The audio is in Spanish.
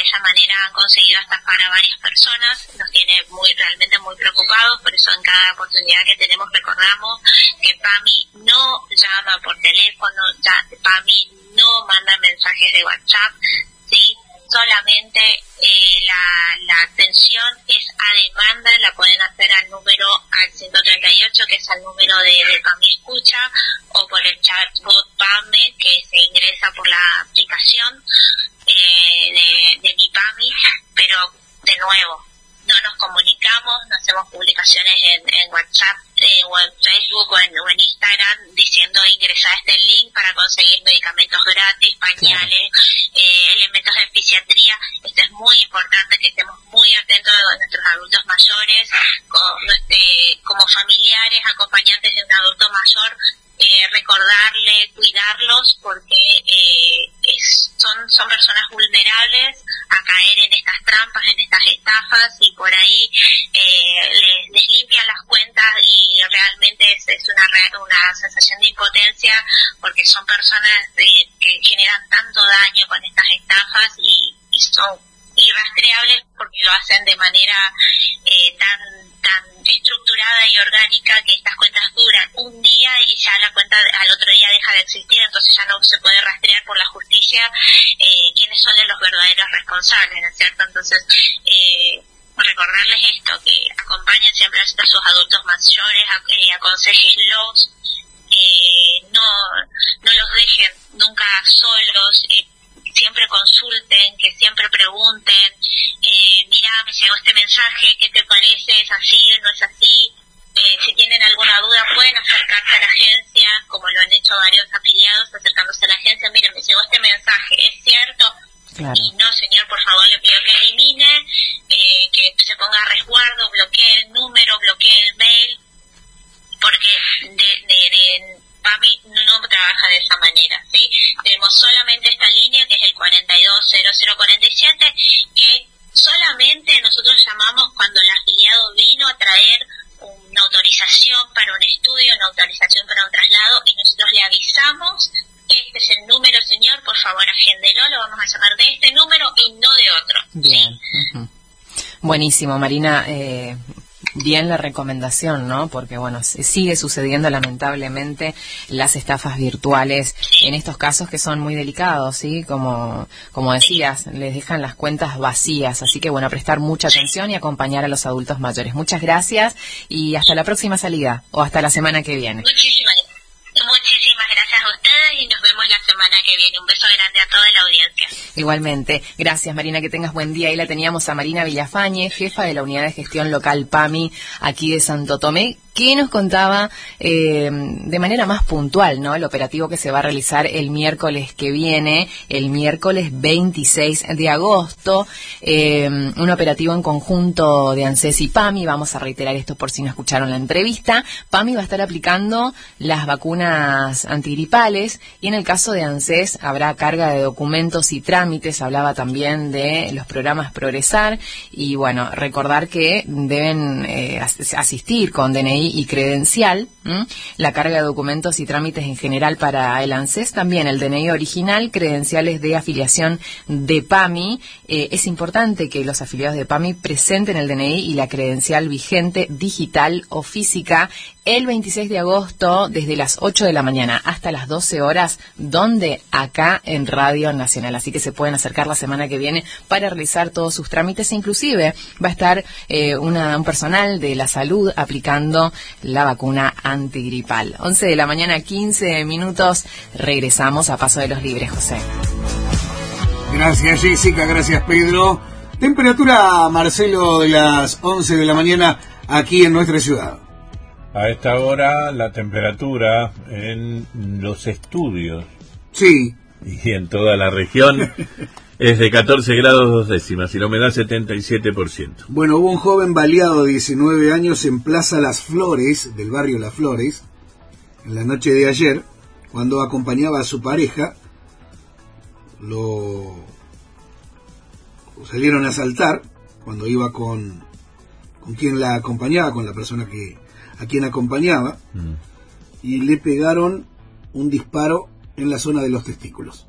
de esa manera han conseguido estafar a varias personas. Nos tiene realmente muy preocupados, por eso en cada oportunidad que tenemos recordamos que PAMI no llama por teléfono, PAMI no manda mensajes de WhatsApp, ¿sí? Solamente la atención es a demanda, la pueden hacer al 138, que es el número de PAMI Escucha, o por el chatbot PAME, que se ingresa por la aplicación de mi PAMI, pero de nuevo, no nos comunicamos, no hacemos publicaciones en WhatsApp o en Facebook o en Instagram diciendo ingresar a este link para conseguir medicamentos gratis, pañales, elementos de fisiatría. Esto es muy importante, que estemos muy atentos a nuestros adultos mayores, como familiares, acompañantes de un adulto mayor, recordarle, cuidarlos, porque son personas vulnerables a caer en estas trampas, en estas estafas, y por ahí les limpian las cuentas, y realmente es una sensación de impotencia, porque son personas que generan tanto daño con estas estafas y son irrastreables, porque lo hacen de manera tan estructurada y orgánica, que estas cuentas duran un día y ya la cuenta al otro día deja de existir, entonces ya no se puede rastrear por la justicia quiénes son los verdaderos responsables, ¿no es cierto? Entonces, recordarles esto, que acompañen siempre a sus adultos mayores, aconséjenlos, no los dejen nunca solos, siempre consulten, que siempre pregunten, mira, me llegó este mensaje, ¿qué te parece? ¿Es así? ¿No es así? Si tienen alguna duda pueden acercarse a la agencia, como lo han hecho varios afiliados, acercándose a la agencia. Miren, me llegó este mensaje, ¿es cierto? Claro. Y no, señor, por favor, le pido que elimine, que se ponga a resguardo, bloquee el número, bloquee el mail, porque PAMI no trabaja de esa manera, ¿sí? Tenemos solamente esta línea, que es el 420047, que solamente nosotros llamamos cuando el afiliado vino a traer una autorización para un estudio, una autorización para un traslado, y nosotros le avisamos: este es el número, señor, por favor agéndelo, lo vamos a llamar de este número y no de otro. Bien. Uh-huh. Buenísimo, Marina. Bien la recomendación, ¿no? Porque, bueno, sigue sucediendo lamentablemente las estafas virtuales en estos casos que son muy delicados, ¿sí? Como decías, les dejan las cuentas vacías. Así que, bueno, prestar mucha atención y acompañar a los adultos mayores. Muchas gracias y hasta la próxima salida o hasta la semana que viene. Muchísimas gracias a ustedes y nos vemos la semana que viene. Un beso grande a toda la audiencia. Igualmente. Gracias, Marina, que tengas buen día. Ahí la teníamos a Marina Villafañe, jefa de la Unidad de Gestión Local PAMI aquí de Santo Tomé, que nos contaba de manera más puntual, ¿no? El operativo que se va a realizar el miércoles que viene, el miércoles 26 de agosto, un operativo en conjunto de ANSES y PAMI. Vamos a reiterar esto por si no escucharon la entrevista. PAMI va a estar aplicando las vacunas antigripales y en el caso de ANSES habrá carga de documentos y trámites. Hablaba también de los programas Progresar y, bueno, recordar que deben asistir con DNI y credencial, la carga de documentos y trámites en general para el ANSES, también el DNI original, credenciales de afiliación de PAMI. Es importante que los afiliados de PAMI presenten el DNI y la credencial vigente digital o física el 26 de agosto desde las 8 de la mañana hasta las 12 horas, donde acá en Radio Nacional. Así que se pueden acercar la semana que viene para realizar todos sus trámites. Inclusive va a estar un personal de la salud aplicando la vacuna antigripal. 11 de la mañana, 15 minutos. Regresamos a Paso de los Libres, José. Gracias, Jessica. Gracias, Pedro. Temperatura, Marcelo, de las 11 de la mañana aquí en nuestra ciudad. A esta hora la temperatura en los estudios, sí, y en toda la región es de 14 grados 2 décimas y la humedad 77%. Bueno, hubo un joven baleado de 19 años en Plaza Las Flores, del barrio Las Flores, en la noche de ayer, cuando acompañaba a su pareja. Lo salieron a asaltar cuando iba con quien la acompañaba, con la persona a quien acompañaba, y le pegaron un disparo en la zona de los testículos.